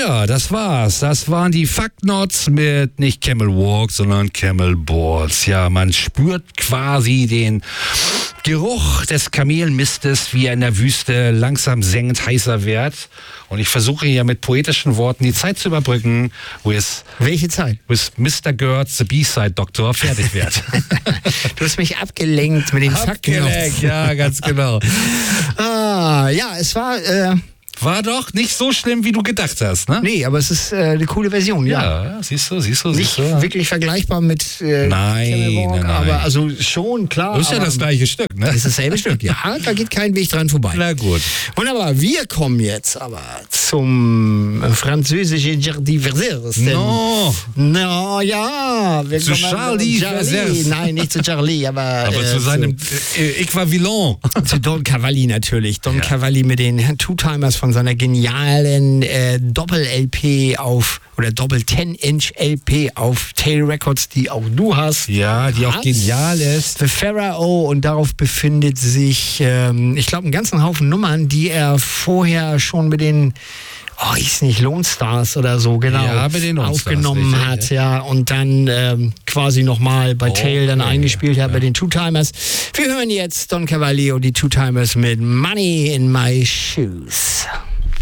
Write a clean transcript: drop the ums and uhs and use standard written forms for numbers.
Ja, das war's. Das waren die Fucknots mit nicht Camel Walk, sondern Camel Balls. Ja, man spürt quasi den Geruch des Kamelmistes, wie er in der Wüste langsam sengend heißer wird. Und ich versuche hier mit poetischen Worten die Zeit zu überbrücken, Welche Zeit? bis Mr. Gertz, the B-Side Doktor, fertig wird. Du hast mich abgelenkt mit den Fucknots. Ja, ganz genau. Ja, es war... War doch nicht so schlimm, wie du gedacht hast, ne? Nee, aber es ist eine coole Version, ja. Ja, siehst du. Nicht wirklich vergleichbar mit Nein. aber also schon, klar. Das ist ja das gleiche Stück, ne? Das ist dasselbe Stück, ja. Da geht kein Weg dran vorbei. Na gut. Wunderbar, wir kommen jetzt aber zum französischen Diversers. No, ja. Wir Zu kommen Charlie Verzers. Nein, nicht zu Charlie, aber zu seinem Äquivalent. zu Don Cavalli natürlich. Don Cavalli mit den Two-Timers von seiner genialen Doppel-LP oder Doppel-10-Inch-LP auf Tail Records, die auch du hast. Ja, die auch genial ist. The Pharaoh, und darauf befindet sich, ich glaube, einen ganzen Haufen Nummern, die er vorher schon mit den Lone Stars oder so, genau, ja, mit den aufgenommen Stars, hat, ja, und dann quasi nochmal bei Tail dann eingespielt hat bei den Two-Timers. Wir hören jetzt Don Cavalli und die Two-Timers mit Money in My Shoes.